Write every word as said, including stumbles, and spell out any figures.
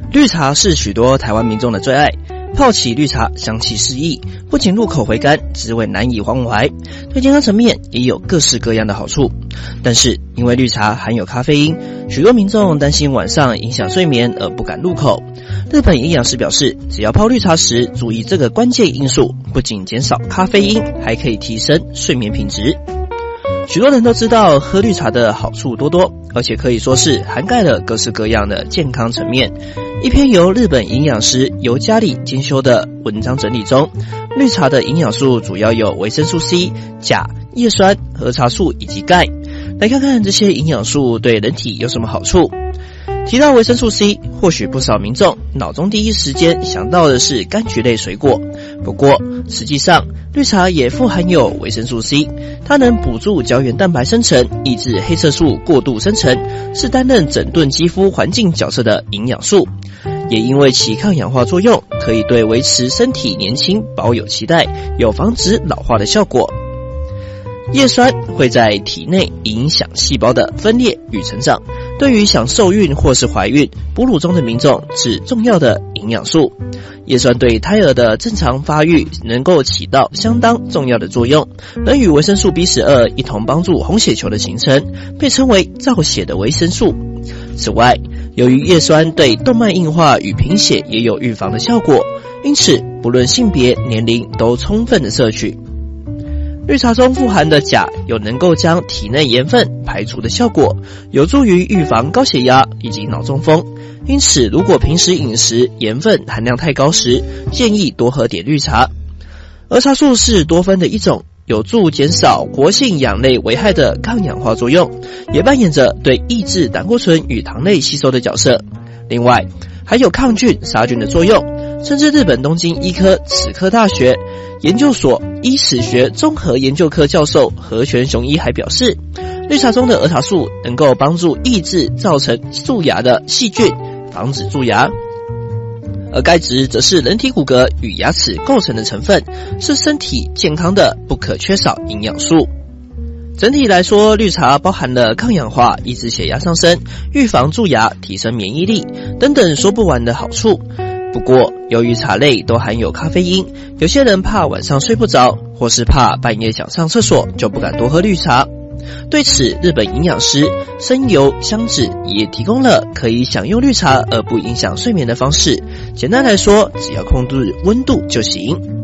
绿茶是许多台湾民众的最爱，泡起绿茶香气四溢，不仅入口回甘，滋味难以忘怀，对健康层面也有各式各样的好处。但是因为绿茶含有咖啡因，许多民众担心晚上影响睡眠而不敢入口。日本营养师表示，只要泡绿茶时注意这个关键因素，不仅减少咖啡因，还可以提升睡眠品质。许多人都知道喝绿茶的好处多多，而且可以说是涵盖了各式各样的健康层面。一篇由日本营养师由加里精修的文章整理中，绿茶的营养素主要有维生素 C、钾、叶酸、儿茶素以及钙。来看看这些营养素对人体有什么好处。提到维生素 C， 或许不少民众脑中第一时间想到的是柑橘类水果。不过实际上绿茶也富含有维生素 C， 它能补助胶原蛋白生成，抑制黑色素过度生成，是担任整顿肌肤环境角色的营养素。也因为其抗氧化作用，可以对维持身体年轻保有期待，有防止老化的效果。叶酸会在体内影响细胞的分裂与成长，对于想受孕或是怀孕、哺乳中的民众是重要的营养素。叶酸对胎儿的正常发育能够起到相当重要的作用，能与维生素 B 十二 一同帮助红血球的形成，被称为造血的维生素。此外，由于叶酸对动脉硬化与贫血也有预防的效果，因此不论性别、年龄都充分的摄取。绿茶中富含的钾有能够将体内盐分排除的效果，有助于预防高血压以及脑中风。因此如果平时饮食盐分含量太高时，建议多喝点绿茶。儿茶素是多酚的一种，有助减少活性氧类危害的抗氧化作用，也扮演着对抑制胆固醇与糖类吸收的角色。另外还有抗菌杀菌的作用，甚至日本东京医科齿科大学研究所医史学综合研究科教授河泉雄一还表示，绿茶中的儿茶素能够帮助抑制造成蛀牙的细菌，防止蛀牙。而钙质则是人体骨骼与牙齿构成的成分，是身体健康的不可缺少营养素。整体来说，绿茶包含了抗氧化、抑制血压上升、预防蛀牙、提升免疫力等等说不完的好处。不过由于茶类都含有咖啡因，有些人怕晚上睡不着，或是怕半夜想上厕所，就不敢多喝绿茶。对此，日本营养师生油香子也提供了可以享用绿茶而不影响睡眠的方式。简单来说，只要控制温度就行。